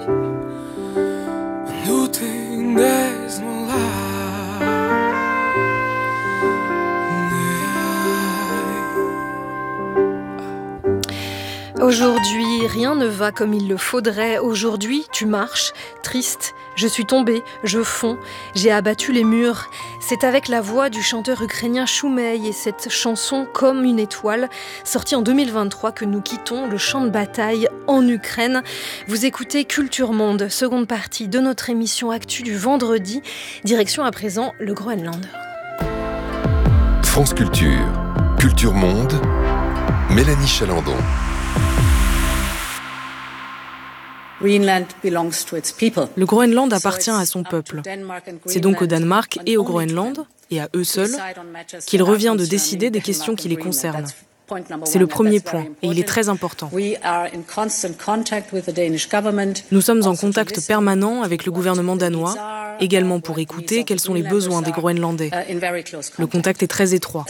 Nu tienes Aujourd'hui, rien ne va comme il le faudrait. Aujourd'hui, tu marches, triste. Je suis tombée, je fonds, j'ai abattu les murs. C'est avec la voix du chanteur ukrainien Choumei et cette chanson Comme une étoile, sortie en 2023, que nous quittons le champ de bataille en Ukraine. Vous écoutez Culture Monde, seconde partie de notre émission Actu du vendredi. Direction à présent le Groenland. France Culture, Culture Monde, Mélanie Chalandon. Le Groenland appartient à son peuple. C'est donc au Danemark et au Groenland, et à eux seuls, qu'il revient de décider des questions qui les concernent. C'est le premier point, et il est très important. Nous sommes en contact permanent avec le gouvernement danois, également pour écouter quels sont les besoins des Groenlandais. Le contact est très étroit.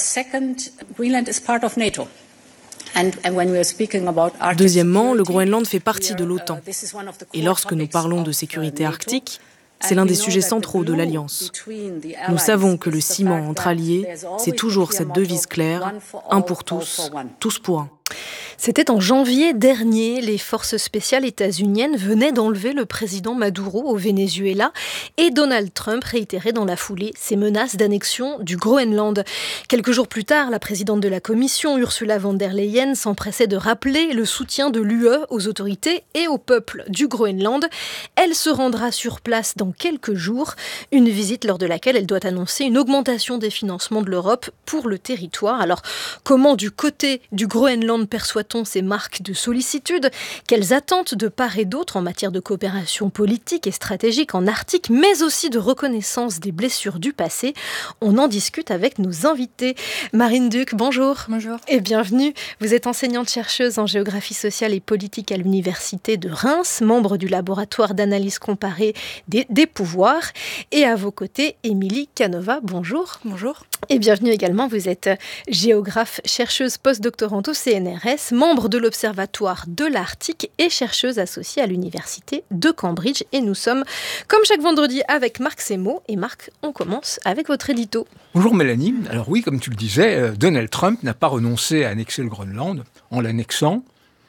Deuxièmement, le Groenland fait partie de l'OTAN. Et lorsque nous parlons de sécurité arctique, c'est l'un des sujets centraux de l'Alliance. Nous savons que le ciment entre alliés, c'est toujours cette devise claire, un pour tous, tous pour un. C'était en janvier dernier, les forces spéciales états-uniennes venaient d'enlever le président Maduro au Venezuela et Donald Trump réitérait dans la foulée ses menaces d'annexion du Groenland. Quelques jours plus tard, la présidente de la Commission, Ursula von der Leyen, s'empressait de rappeler le soutien de l'UE aux autorités et au peuple du Groenland. Elle se rendra sur place dans quelques jours, une visite lors de laquelle elle doit annoncer une augmentation des financements de l'Europe pour le territoire. Alors, comment du côté du Groenland perçoit-on ces marques de sollicitude? Quelles attentes de part et d'autre en matière de coopération politique et stratégique en Arctique, mais aussi de reconnaissance des blessures du passé? On en discute avec nos invités. Marine Duc, bonjour. Bonjour. Et bienvenue. Vous êtes enseignante-chercheuse en géographie sociale et politique à l'Université de Reims, membre du laboratoire d'analyse comparée des pouvoirs. Et à vos côtés, Émilie Canova, bonjour. Bonjour. Et bienvenue également, vous êtes géographe, chercheuse postdoctorante au CNRS, membre de l'Observatoire de l'Arctique et chercheuse associée à l'Université de Cambridge. Et nous sommes, comme chaque vendredi, avec Marc Semo. Et Marc, on commence avec votre édito. Bonjour Mélanie. Alors oui, comme tu le disais, Donald Trump n'a pas renoncé à annexer le Groenland en l'annexant,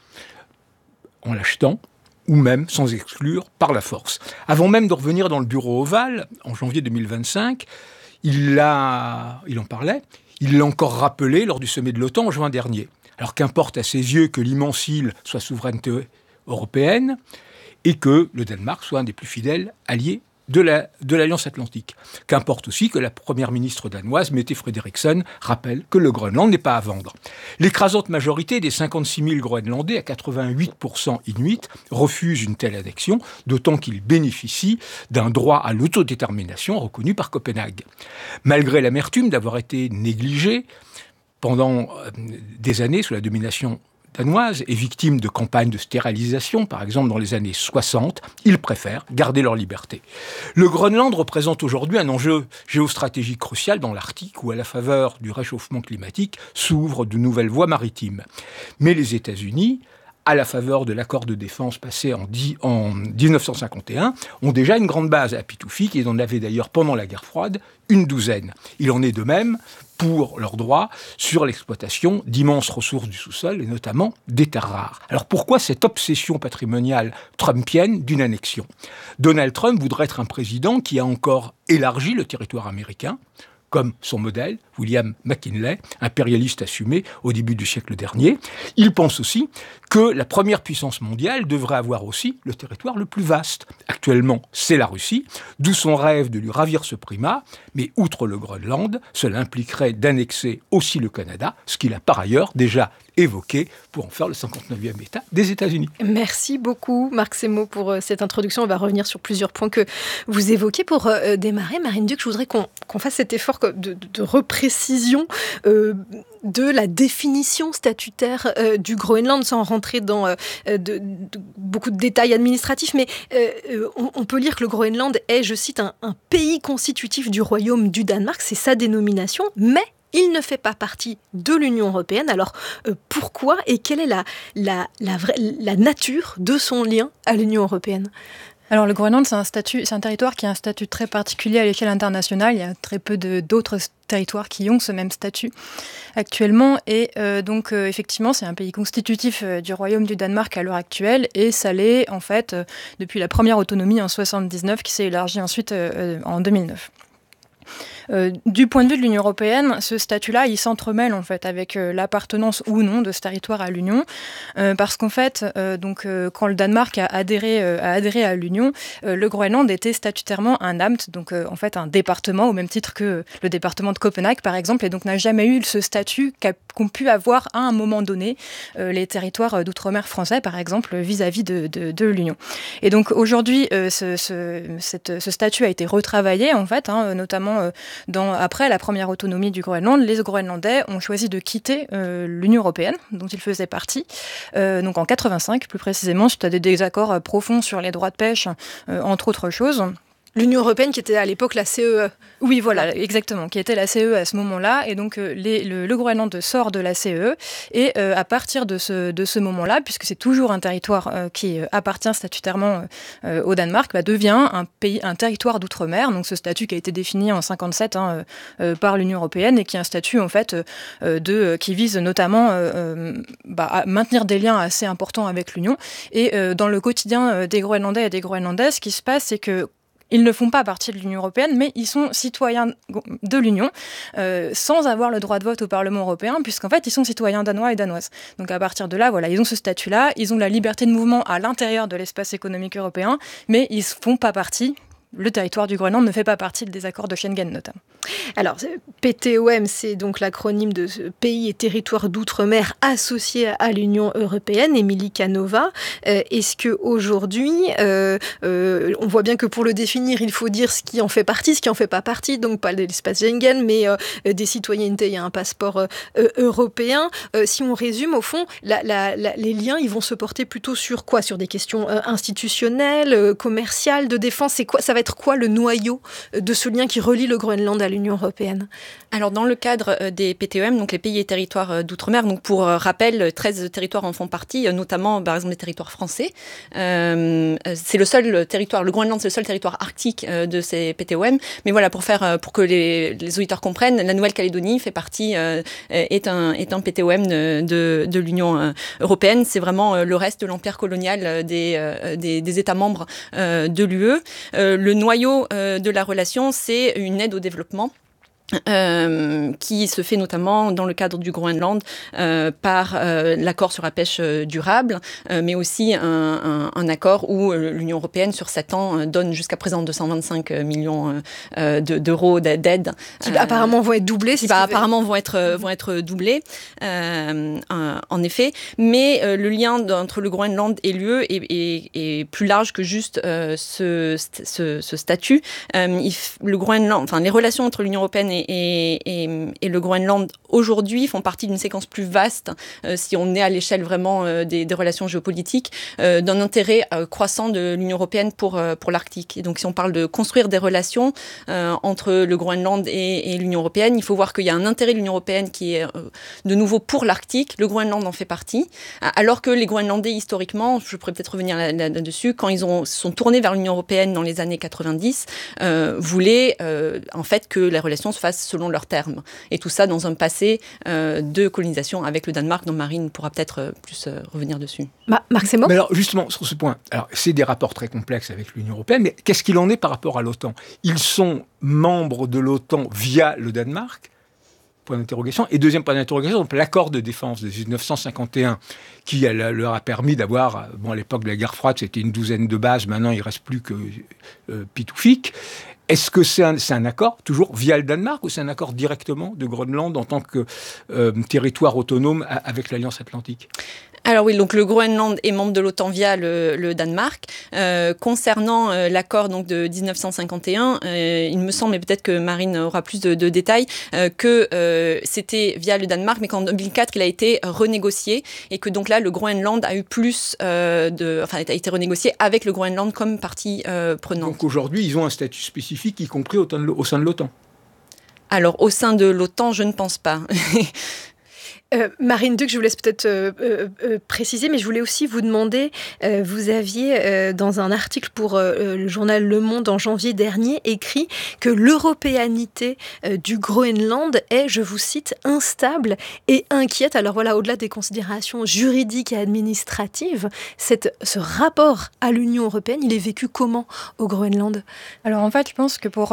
en l'achetant, ou même, sans exclure, par la force. Avant même de revenir dans le bureau ovale, en janvier 2025, il en parlait, il l'a encore rappelé lors du sommet de l'OTAN en juin dernier. Alors qu'importe à ses yeux que l'immense île soit souveraineté européenne et que le Danemark soit un des plus fidèles alliés de l'Alliance Atlantique. Qu'importe aussi que la première ministre danoise, Mette Frederiksen, rappelle que le Groenland n'est pas à vendre. L'écrasante majorité des 56 000 Groenlandais, à 88% inuits, refusent une telle annexion, d'autant qu'ils bénéficient d'un droit à l'autodétermination reconnu par Copenhague. Malgré l'amertume d'avoir été négligés pendant des années sous la domination danoise et victimes de campagnes de stérilisation, par exemple dans les années 60, ils préfèrent garder leur liberté. Le Groenland représente aujourd'hui un enjeu géostratégique crucial dans l'Arctique où, à la faveur du réchauffement climatique, s'ouvrent de nouvelles voies maritimes. Mais les États-Unis, à la faveur de l'accord de défense passé en 1951, ont déjà une grande base à Pituffik, et ils en avaient d'ailleurs pendant la guerre froide une douzaine. Il en est de même pour leurs droits sur l'exploitation d'immenses ressources du sous-sol, et notamment des terres rares. Alors pourquoi cette obsession patrimoniale trumpienne d'une annexion ? Donald Trump voudrait être un président qui a encore élargi le territoire américain, comme son modèle, William McKinley, impérialiste assumé au début du siècle dernier. Il pense aussi que la première puissance mondiale devrait avoir aussi le territoire le plus vaste. Actuellement, c'est la Russie, d'où son rêve de lui ravir ce primat, mais outre le Groenland, cela impliquerait d'annexer aussi le Canada, ce qu'il a par ailleurs déjà évoqué pour en faire le 59e État des États-Unis. Merci beaucoup, Marc Semo, pour cette introduction. On va revenir sur plusieurs points que vous évoquez. Pour démarrer, Marine Duc, je voudrais qu'on fasse cet effort de reprécision de la définition statutaire du Groenland, sans rentrer dans beaucoup de détails administratifs, mais on peut lire que le Groenland est, je cite, un pays constitutif du royaume du Danemark, c'est sa dénomination, mais il ne fait pas partie de l'Union européenne. Alors pourquoi et quelle est la nature de son lien à l'Union européenne ? Alors le Groenland, c'est un territoire qui a un statut très particulier à l'échelle internationale. Il y a très peu d'autres territoires qui ont ce même statut actuellement. Et donc effectivement, c'est un pays constitutif du Royaume du Danemark à l'heure actuelle. Et ça l'est en fait depuis la première autonomie en 1979 qui s'est élargie ensuite en 2009. Du point de vue de l'Union européenne, ce statut-là, il s'entremêle en fait avec l'appartenance ou non de ce territoire à l'Union, parce qu'en fait, quand le Danemark a adhéré à l'Union, le Groenland était statutairement un amt, donc en fait un département au même titre que le département de Copenhague par exemple, et donc n'a jamais eu ce statut qu'ont pu avoir à un moment donné les territoires d'outre-mer français par exemple vis-à-vis de l'Union. Et donc aujourd'hui, ce statut a été retravaillé en fait, notamment après la première autonomie du Groenland, les Groenlandais ont choisi de quitter l'Union européenne, dont ils faisaient partie, donc en 85 plus précisément, suite à des désaccords profonds sur les droits de pêche, entre autres choses. L'Union européenne qui était à l'époque la CEE. Oui, voilà, exactement, qui était la CEE à ce moment-là. Et donc, le Groenland sort de la CEE. Et à partir de ce moment-là, puisque c'est toujours un territoire qui appartient statutairement au Danemark, devient un territoire d'outre-mer. Donc, ce statut qui a été défini en 1957 par l'Union européenne et qui est un statut, en fait, qui vise notamment à maintenir des liens assez importants avec l'Union. Et dans le quotidien des Groenlandais et des Groenlandaises, ce qui se passe, c'est que ils ne font pas partie de l'Union européenne, mais ils sont citoyens de l'Union, sans avoir le droit de vote au Parlement européen, puisqu'en fait, ils sont citoyens danois et danoises. Donc à partir de là, voilà, ils ont ce statut-là, ils ont la liberté de mouvement à l'intérieur de l'espace économique européen, mais ils ne font pas partie. Le territoire du Groenland ne fait pas partie des accords de Schengen, notamment. Alors, PTOM, c'est donc l'acronyme de pays et territoires d'outre-mer associés à l'Union européenne. Émilie Canova, est-ce qu'aujourd'hui, on voit bien que pour le définir, il faut dire ce qui en fait partie, ce qui en fait pas partie, donc pas de l'espace Schengen, mais des citoyennetés, il y a un passeport européen. Si on résume, au fond, les liens, ils vont se porter plutôt sur quoi ? Sur des questions institutionnelles, commerciales, de défense. C'est quoi ? Ça va être quoi le noyau de ce lien qui relie le Groenland à l'Union européenne ? Alors, dans le cadre des PTOM, donc les pays et territoires d'outre-mer, donc pour rappel, 13 territoires en font partie, notamment, par exemple, les territoires français. C'est le seul territoire, le Groenland, c'est le seul territoire arctique de ces PTOM. Mais voilà, pour que les auditeurs comprennent, la Nouvelle-Calédonie fait partie, est un PTOM de l'Union européenne. C'est vraiment le reste de l'empire colonial des États membres de l'UE. Le noyau de la relation, c'est une aide au développement. Qui se fait notamment dans le cadre du Groenland par l'accord sur la pêche durable, mais aussi un accord où l'Union européenne sur 7 ans donne jusqu'à présent 225 millions d'euros d'aide. Qui apparemment vont être doublés. Apparemment vont être doublés, en effet. Mais le lien entre le Groenland et l'UE est plus large que juste ce statut. Le Groenland, enfin les relations entre l'Union européenne et le Groenland aujourd'hui font partie d'une séquence plus vaste, si on est à l'échelle vraiment des relations géopolitiques, d'un intérêt croissant de l'Union européenne pour l'Arctique. Et donc si on parle de construire des relations entre le Groenland et l'Union européenne, il faut voir qu'il y a un intérêt de l'Union européenne qui est de nouveau pour l'Arctique. Le Groenland en fait partie, alors que les Groenlandais historiquement, je pourrais peut-être revenir là-dessus, quand ils se sont tournés vers l'Union européenne dans les années 90, voulaient en fait que les relations se fassent selon leurs termes. Et tout ça dans un passé de colonisation avec le Danemark, dont Marine pourra peut-être plus revenir dessus. Marc Seymour ? Mais alors justement, sur ce point, alors, c'est des rapports très complexes avec l'Union européenne, mais qu'est-ce qu'il en est par rapport à l'OTAN ? Ils sont membres de l'OTAN via le Danemark ? Point d'interrogation. Et deuxième point d'interrogation, donc l'accord de défense de 1951, qui leur a permis d'avoir, à l'époque de la guerre froide, c'était une douzaine de bases, maintenant il ne reste plus que Pituffik. Est-ce que c'est un accord, toujours via le Danemark, ou c'est un accord directement de Groenland en tant que territoire autonome avec l'Alliance Atlantique ? Alors oui, donc le Groenland est membre de l'OTAN via le Danemark. Concernant l'accord donc de 1951, il me semble, mais peut-être que Marine aura plus de détails, que c'était via le Danemark, mais qu'en 2004, il a été renégocié et que donc là, le Groenland a eu plus a été renégocié avec le Groenland comme partie prenante. Donc aujourd'hui, ils ont un statut spécifique, y compris au sein de l'OTAN. Alors, au sein de l'OTAN, je ne pense pas. Marine Duc, je vous laisse peut-être préciser, mais je voulais aussi vous demander, vous aviez dans un article pour le journal Le Monde en janvier dernier écrit que l'européanité du Groenland est, je vous cite, instable et inquiète. Alors voilà, au-delà des considérations juridiques et administratives, ce rapport à l'Union européenne, il est vécu comment au Groenland ? Alors en fait, je pense que pour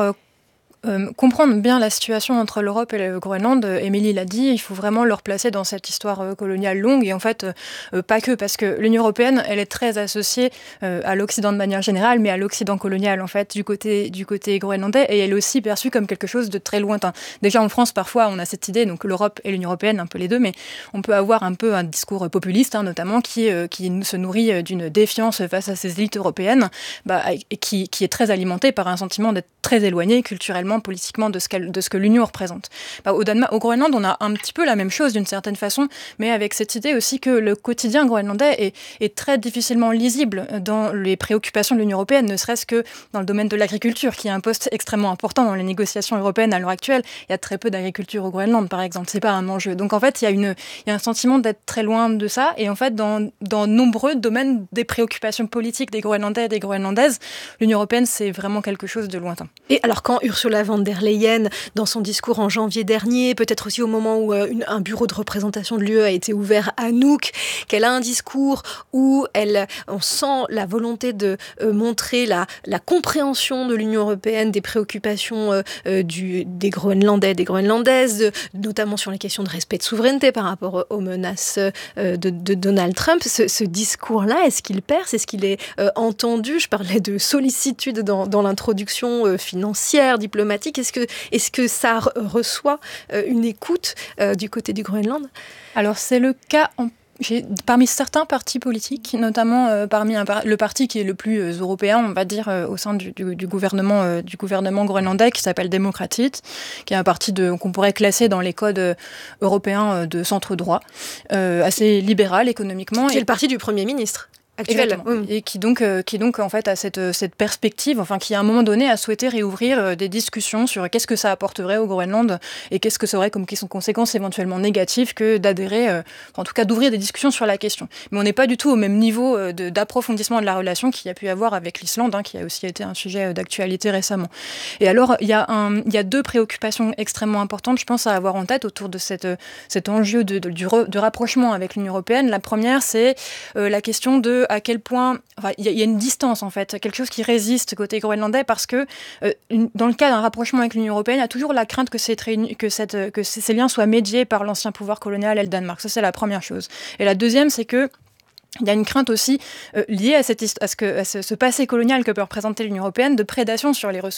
comprendre bien la situation entre l'Europe et le Groenland, Émilie l'a dit, il faut vraiment le replacer dans cette histoire coloniale longue et en fait, pas que, parce que l'Union européenne, elle est très associée à l'Occident de manière générale, mais à l'Occident colonial en fait, du côté groenlandais, et elle est aussi perçue comme quelque chose de très lointain. Déjà en France, parfois, on a cette idée, donc l'Europe et l'Union européenne, un peu les deux, mais on peut avoir un peu un discours populiste, notamment, qui se nourrit d'une défiance face à ces élites européennes, et qui est très alimenté par un sentiment d'être très éloigné culturellement, politiquement de ce que l'Union représente. Au Groenland, on a un petit peu la même chose d'une certaine façon, mais avec cette idée aussi que le quotidien groenlandais est très difficilement lisible dans les préoccupations de l'Union européenne, ne serait-ce que dans le domaine de l'agriculture, qui est un poste extrêmement important dans les négociations européennes à l'heure actuelle. Il y a très peu d'agriculture au Groenland, par exemple. C'est pas un enjeu. Donc en fait, il y a un sentiment d'être très loin de ça, et en fait, dans nombreux domaines des préoccupations politiques des Groenlandais et des Groenlandaises, l'Union européenne, c'est vraiment quelque chose de lointain. Et alors quand Ursula von der Leyen, dans son discours en janvier dernier, peut-être aussi au moment où un bureau de représentation de l'UE a été ouvert à Nuuk, qu'elle a un discours où on sent la volonté de montrer la compréhension de l'Union européenne des préoccupations des Groenlandais, des Groenlandaises, notamment sur les questions de respect de souveraineté par rapport aux menaces de Donald Trump. Ce discours-là, est-ce qu'il perce ? Est-ce qu'il est entendu ? Je parlais de sollicitude dans l'introduction financière, diplomatique. Est-ce que ça reçoit une écoute du côté du Groenland ? Alors c'est le cas parmi certains partis politiques, notamment parmi le parti qui est le plus européen, on va dire, au sein du gouvernement groenlandais, qui s'appelle Democratit, qui est un parti qu'on pourrait classer dans les codes européens de centre-droit, assez libéral économiquement. Qui est le parti du Premier ministre actuel. Et qui donc en fait a cette perspective, enfin qui à un moment donné a souhaité réouvrir des discussions sur qu'est-ce que ça apporterait au Groenland et qu'est-ce que ça aurait comme conséquences éventuellement négatives que d'adhérer, en tout cas d'ouvrir des discussions sur la question. Mais on n'est pas du tout au même niveau d'approfondissement de la relation qu'il y a pu y avoir avec l'Islande, qui a aussi été un sujet d'actualité récemment. Et alors il y a deux préoccupations extrêmement importantes, je pense, à avoir en tête autour de cet enjeu de rapprochement avec l'Union européenne. La première, c'est la question de à quel point il y a une distance en fait, quelque chose qui résiste côté groenlandais parce que dans le cas d'un rapprochement avec l'Union européenne, il y a toujours la crainte que ces liens soient médiés par l'ancien pouvoir colonial et le Danemark. Ça, c'est la première chose. Et la deuxième, c'est que il y a une crainte aussi liée à ce passé colonial que peut représenter l'Union européenne de prédation sur les ressources